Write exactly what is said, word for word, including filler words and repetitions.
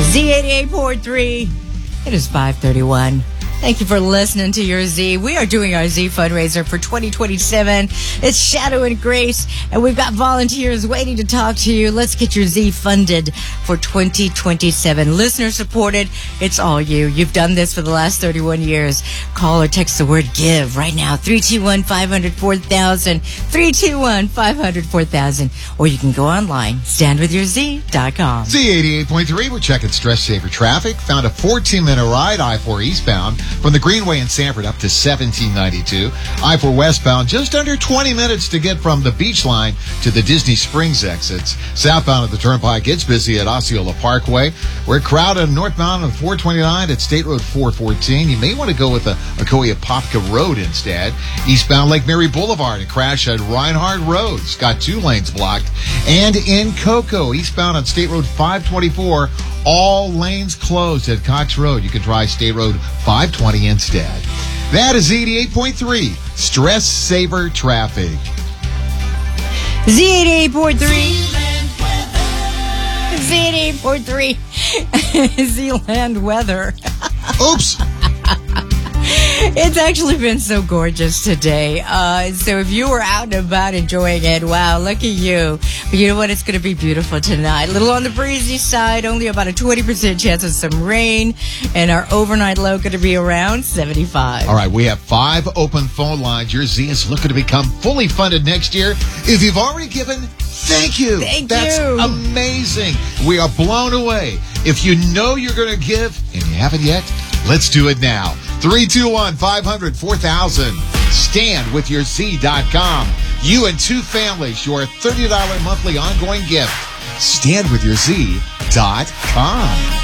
Z eighty-eight point three. It is five thirty-one. Thank you for listening to your Z. We are doing our Z fundraiser for twenty twenty-seven. It's Shadow and Grace, and we've got volunteers waiting to talk to you. Let's get your Z funded for twenty twenty-seven. Listener supported. It's all you. You've done this for the last thirty-one years. Call or text the word GIVE right now. three two one, five zero zero, four thousand. three two one, five zero zero, four thousand. Or you can go online. stand with your z dot com. Z eighty-eight point three, we're checking stress saver traffic. Found a fourteen minute ride, I four eastbound, from the Greenway in Sanford up to seventeen ninety-two. I four westbound, just under twenty minutes to get from the beach line to the Disney Springs exits. Southbound at the Turnpike, it's busy at Osceola Parkway. We're crowded northbound on four twenty-nine at State Road four fourteen. You may want to go with the Ocoee-Apopka Road instead. Eastbound Lake Mary Boulevard, a crash at Reinhardt Road. It's got two lanes blocked. And in Cocoa, eastbound on State Road five twenty-four, all lanes closed at Cox Road. You can try State Road five twenty instead. That is eighty-eight point three, Stress Saver Traffic. Z eighty-eight point three. Z eighty-eight point three. Z-Land weather. Oops. It's actually been so gorgeous today. Uh, so if you were out and about enjoying it, wow, look at you. But you know what? It's going to be beautiful tonight. A little on the breezy side, only about a twenty percent chance of some rain. And our overnight low going to be around seventy-five. All right, we have five open phone lines. Your Z is looking to become fully funded next year. If you've already given, thank you. Thank That's you. That's amazing. We are blown away. If you know you're going to give and you haven't yet, let's do it now. three two one, five hundred, four thousand. stand with your z dot com. You and two families, your thirty dollars monthly ongoing gift. stand with your z dot com.